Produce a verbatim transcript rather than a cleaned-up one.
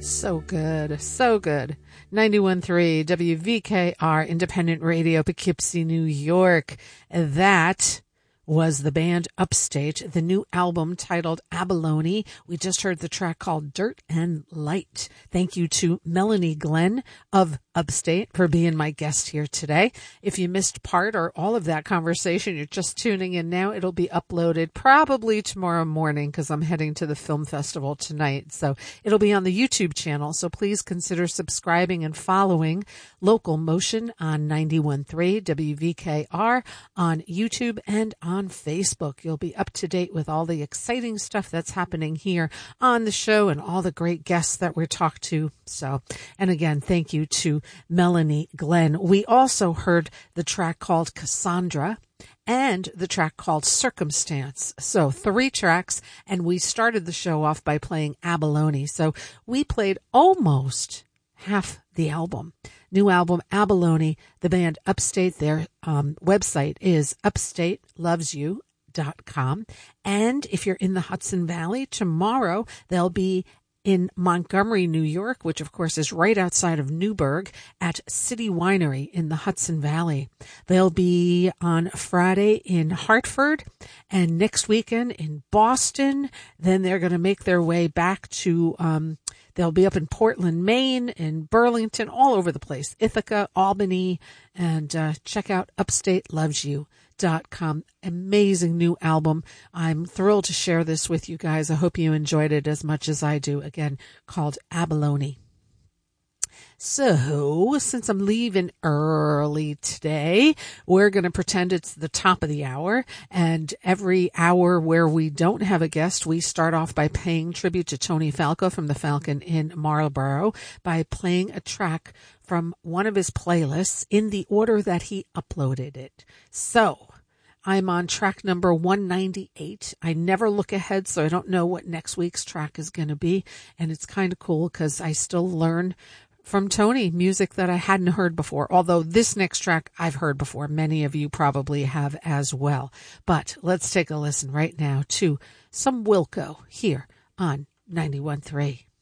So good. So good. ninety-one point three W V K R Independent Radio, Poughkeepsie, New York. That was the band Upstate, the new album titled Abalone. We just heard the track called Dirt and Light. Thank you to Melanie Glenn of Upstate for being my guest here today. If you missed part or all of that conversation, you're just tuning in now. It'll be uploaded probably tomorrow morning because I'm heading to the film festival tonight. So it'll be on the YouTube channel. So please consider subscribing and following Local Motion on ninety-one point three W V K R on YouTube and on on Facebook. You'll be up to date with all the exciting stuff that's happening here on the show and all the great guests that we're talked to. So, and again, thank you to Melanie Glenn. We also heard the track called Cassandra and the track called Circumstance. So three tracks, and we started the show off by playing Abalone. So we played almost half the album. New album, Abalone, the band Upstate. Their um, website is upstate loves you dot com. And if you're in the Hudson Valley, tomorrow they'll be in Montgomery, New York, which of course is right outside of Newburgh, at City Winery in the Hudson Valley. They'll be on Friday in Hartford and next weekend in Boston. Then they're going to make their way back to um They'll be up in Portland, Maine, in Burlington, all over the place, Ithaca, Albany, and uh, check out upstate loves you dot com. Amazing new album. I'm thrilled to share this with you guys. I hope you enjoyed it as much as I do. Again, called Abalone. So, since I'm leaving early today, we're going to pretend it's the top of the hour. And every hour where we don't have a guest, we start off by paying tribute to Tony Falco from the Falcon in Marlborough by playing a track from one of his playlists in the order that he uploaded it. So, I'm on track number one ninety-eight. I never look ahead, so I don't know what next week's track is going to be. And it's kind of cool because I still learn from Tony music that I hadn't heard before, although this next track I've heard before. Many of you probably have as well. But let's take a listen right now to some Wilco here on ninety-one point three.